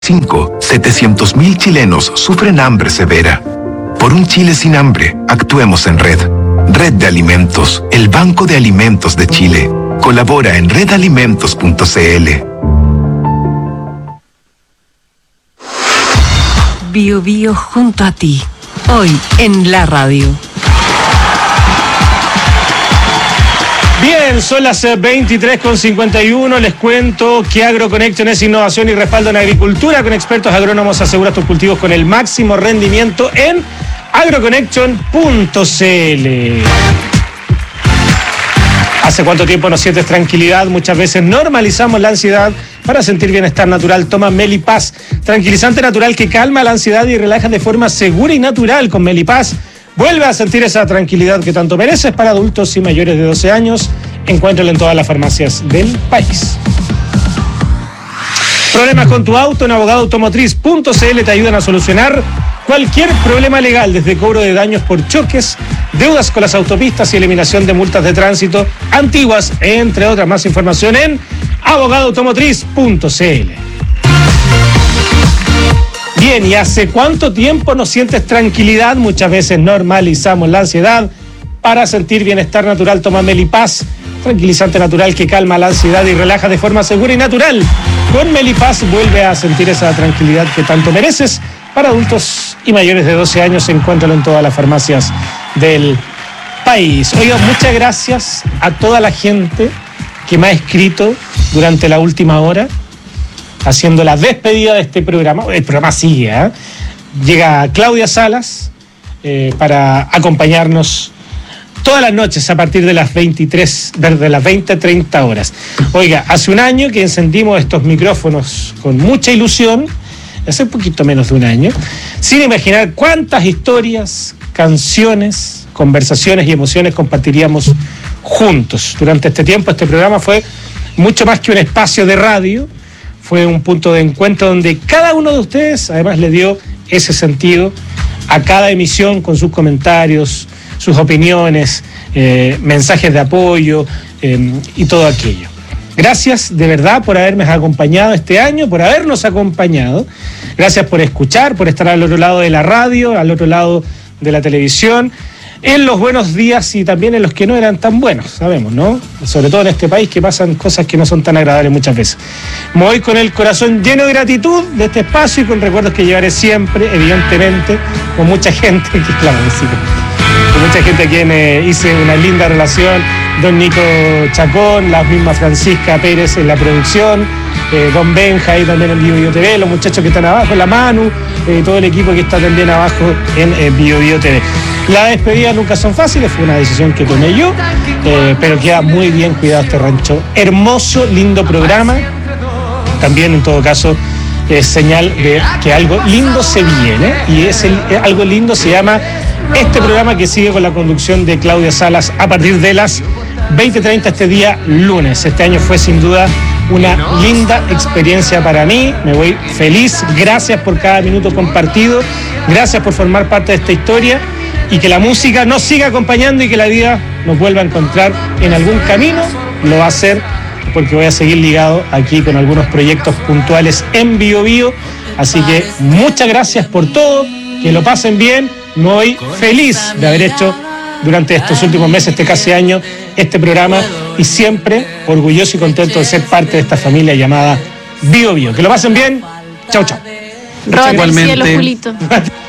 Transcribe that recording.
700,000 chilenos sufren hambre severa. Por un Chile sin hambre, actuemos en red. Red de Alimentos, el Banco de Alimentos de Chile. Colabora en redalimentos.cl. Bio Bio junto a ti, hoy en la radio. Bien, son las 23:51. Les cuento que AgroConnection es innovación y respaldo en agricultura. Con expertos agrónomos asegura tus cultivos con el máximo rendimiento en agroconnection.cl. ¿Hace cuánto tiempo no sientes tranquilidad? Muchas veces normalizamos la ansiedad. Para sentir bienestar natural, toma Melipaz, tranquilizante natural que calma la ansiedad y relaja de forma segura y natural. Con Melipaz vuelve a sentir esa tranquilidad que tanto mereces. Para adultos y mayores de 12 años, encuéntralo en todas las farmacias del país. Problemas con tu auto, en abogadoautomotriz.cl te ayudan a solucionar cualquier problema legal, desde cobro de daños por choques, deudas con las autopistas y eliminación de multas de tránsito antiguas, entre otras. Más información en abogadoautomotriz.cl. Bien, ¿y hace cuánto tiempo no sientes tranquilidad? Muchas veces normalizamos la ansiedad. Para sentir bienestar natural, toma Melipaz, tranquilizante natural que calma la ansiedad y relaja de forma segura y natural. Con Melipaz vuelve a sentir esa tranquilidad que tanto mereces. Para adultos y mayores de 12 años, encuéntralo en todas las farmacias del país. Oiga, muchas gracias a toda la gente que me ha escrito durante la última hora, haciendo la despedida de este programa. El programa sigue, ¿eh? Llega Claudia Salas para acompañarnos todas las noches a partir de las 20:30 horas. Oiga, hace un año que encendimos estos micrófonos con mucha ilusión, hace un poquito menos de un año, sin imaginar cuántas historias, canciones, conversaciones y emociones compartiríamos juntos. Durante este tiempo, este programa fue mucho más que un espacio de radio, fue un punto de encuentro donde cada uno de ustedes además le dio ese sentido a cada emisión con sus comentarios, sus opiniones, mensajes de apoyo y todo aquello. Gracias de verdad por haberme acompañado este año, por habernos acompañado. Gracias por escuchar, por estar al otro lado de la radio, al otro lado de la televisión, en los buenos días y también en los que no eran tan buenos, sabemos, ¿no? Sobre todo en este país que pasan cosas que no son tan agradables muchas veces. Me voy con el corazón lleno de gratitud de este espacio y con recuerdos que llevaré siempre, evidentemente, con mucha gente, que claro, sí, con mucha gente a quien hice una linda relación, don Nico Chacón, la misma Francisca Pérez en la producción, don Benja y también en Bio Bio TV, los muchachos que están abajo, la Manu, todo el equipo que está también abajo en Bio Bio TV. Las despedidas nunca son fáciles, fue una decisión que tomé yo, pero queda muy bien cuidado este rancho. Hermoso, lindo programa, también en todo caso es señal de que algo lindo se viene, y algo lindo se llama este programa que sigue con la conducción de Claudia Salas a partir de las 20:30 este día lunes. Este año fue sin duda una linda experiencia para mí, me voy feliz, gracias por cada minuto compartido, gracias por formar parte de esta historia y que la música nos siga acompañando y que la vida nos vuelva a encontrar en algún camino, lo va a hacer porque voy a seguir ligado aquí con algunos proyectos puntuales en Bio Bio, así que muchas gracias por todo, que lo pasen bien, me voy feliz de haber hecho durante estos últimos meses, este casi año, este programa y siempre orgulloso y contento de ser parte de esta familia llamada Bio Bio. Que lo pasen bien, chau chau. Róbate el cielo, Julito.